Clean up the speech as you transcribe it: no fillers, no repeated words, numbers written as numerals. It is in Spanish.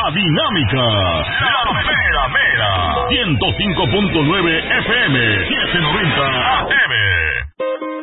La Dinámica. La Mera Mera. 105.9 FM. 790 AM.